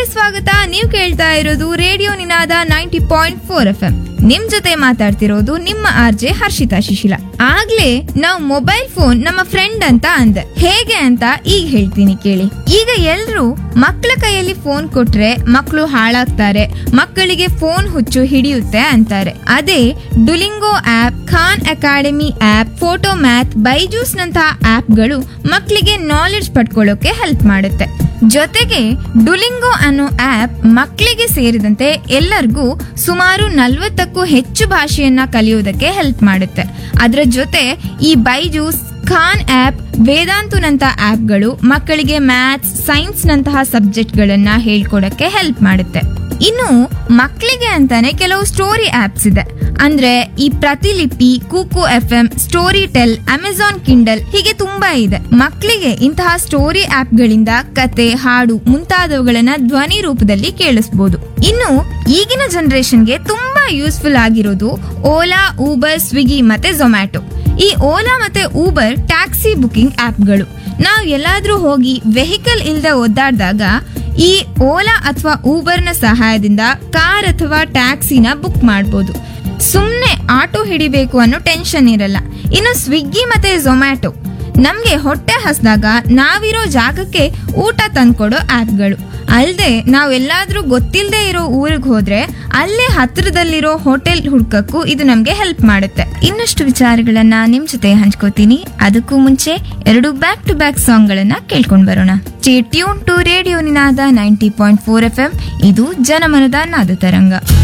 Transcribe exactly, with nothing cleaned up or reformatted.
ಸ್ವಾಗತ. ನೀವು ಕೇಳ್ತಾ ಇರೋದು ರೇಡಿಯೋ ನಿನಾದ ninety point four F M. ನಿಮ್ ಜೊತೆ ಮಾತಾಡ್ತಿರೋದು ನಿಮ್ಮ ಆರ್ ಜೆ ಹರ್ಷಿತಾ ಶಿಶಿಲ. ಆಗ್ಲೇ ನಾವು ಮೊಬೈಲ್ ಫೋನ್ ನಮ್ಮ ಫ್ರೆಂಡ್ ಅಂತ ಅಂದೆ. ಹೇಗೆ ಅಂತ ಈಗ ಹೇಳ್ತೀನಿ ಕೇಳಿ. ಈಗ ಎಲ್ರು ಮಕ್ಕಳ ಕೈಯಲ್ಲಿ ಫೋನ್ ಕೊಟ್ರೆ ಮಕ್ಕಳು ಹಾಳಾಗ್ತಾರೆ, ಮಕ್ಕಳಿಗೆ ಫೋನ್ ಹುಚ್ಚು ಹಿಡಿಯುತ್ತೆ ಅಂತಾರೆ. ಅದೇ Duolingo app, Khan academy app, photo math, Byju's ನಂತಹ ಆಪ್ಗಳು ಮಕ್ಕಳಿಗೆ ನಾಲೆಡ್ಜ್ ಪಡ್ಕೊಳ್ಳೋಕೆ ಹೆಲ್ಪ್ ಮಾಡುತ್ತೆ. ಜೊತೆಗೆ ಡುಲಿಂಗೋ ಅನ್ನೋ ಆಪ್ ಮಕ್ಕಳಿಗೆ ಸೇರಿದಂತೆ ಎಲ್ಲರಿಗೂ ಸುಮಾರು ನಲ್ವತ್ತಕ್ಕೂ ಹೆಚ್ಚು ಭಾಷೆಯನ್ನ ಕಲಿಯೋದಕ್ಕೆ ಹೆಲ್ಪ್ ಮಾಡುತ್ತೆ. ಅದರ ಜೊತೆ ಈ ಬೈಜೂಸ್, ಖಾನ್ ಆಪ್, ವೇದಾಂತುನಂತ ಆಪ್ಗಳು ಮಕ್ಕಳಿಗೆ ಮ್ಯಾಥ್ಸ್, ಸೈನ್ಸ್ ನಂತಹ ಸಬ್ಜೆಕ್ಟ್ ಗಳನ್ನ ಹೇಳ್ಕೊಡಕ್ಕೆ ಹೆಲ್ಪ್ ಮಾಡುತ್ತೆ. ಇನ್ನು ಮಕ್ಕಳಿಗೆ ಅಂತಾನೆ ಕೆಲವು ಸ್ಟೋರಿ ಆಪ್ಸ್ ಇದೆ. ಅಂದ್ರೆ ಈ ಪ್ರತಿಲಿಪಿ, Kuku F M, story tell, Amazon Kindle ಹೀಗೆ ತುಂಬಾ ಇದೆ. ಮಕ್ಕಳಿಗೆ ಇಂತಹ ಸ್ಟೋರಿ ಆಪ್ ಗಳಿಂದ ಕತೆ, ಹಾಡು ಮುಂತಾದವುಗಳನ್ನ ಧ್ವನಿ ರೂಪದಲ್ಲಿ ಕೇಳಿಸಬಹುದು. ಇನ್ನು ಈಗಿನ ಜನರೇಷನ್ಗೆ ತುಂಬಾ ಯೂಸ್ಫುಲ್ ಆಗಿರೋದು ಓಲಾ, ಊಬರ್, ಸ್ವಿಗ್ಗಿ ಮತ್ತೆ ಝೊಮ್ಯಾಟೊ. ಈ ಓಲಾ ಮತ್ತೆ ಊಬರ್ ಟ್ಯಾಕ್ಸಿ ಬುಕಿಂಗ್ ಆಪ್ಗಳು. ನಾವು ಎಲ್ಲಾದ್ರೂ ಹೋಗಿ ವೆಹಿಕಲ್ ಇಲ್ದೆ ಒದ್ದಾಡಿದಾಗ ಈ ಓಲಾ ಅಥವಾ ಊಬರ್ ನ ಸಹಾಯದಿಂದ ಕಾರ್ ಅಥವಾ ಟ್ಯಾಕ್ಸಿನ ಬುಕ್ ಮಾಡಬಹುದು. ಸುಮ್ನೆ ಆಟೋ ಹಿಡಿಬೇಕು ಅನ್ನೋ ಟೆನ್ಷನ್ ಇರಲ್ಲ. ಇನ್ನು ಸ್ವಿಗ್ಗಿ ಮತ್ತೆ ಝೊಮ್ಯಾಟೊ ನಮ್ಗೆ ಹೊಟ್ಟೆ ಹಸ್ದಾಗ ನಾವಿರೋ ಜಾಗಕ್ಕೆ ಊಟ ತಂದ್ಕೊಡೋ ಆಪ್ಗಳು. ಅಲ್ದೆ ನಾವೆಲ್ಲಾದ್ರೂ ಗೊತ್ತಿಲ್ಲದೆ ಇರೋ ಊರಿಗೆ ಹೋದ್ರೆ ಅಲ್ಲೇ ಹತ್ರದಲ್ಲಿರೋ ಹೋಟೆಲ್ ಹುಡ್ಕಕ್ಕೂ ಇದು ನಮ್ಗೆ ಹೆಲ್ಪ್ ಮಾಡುತ್ತೆ. ಇನ್ನಷ್ಟು ವಿಚಾರಗಳನ್ನ ನಿಮ್ ಜೊತೆ ಹಂಚ್ಕೋತೀನಿ. ಅದಕ್ಕೂ ಮುಂಚೆ ಎರಡು ಬ್ಯಾಕ್ ಟು ಬ್ಯಾಕ್ ಸಾಂಗ್ ಗಳನ್ನ ಕೇಳ್ಕೊಂಡ್ ಬರೋಣ. Stay tune to radio Ninada ninety point four F M. ಇದು ಜನಮನದ ನಾದ ತರಂಗ.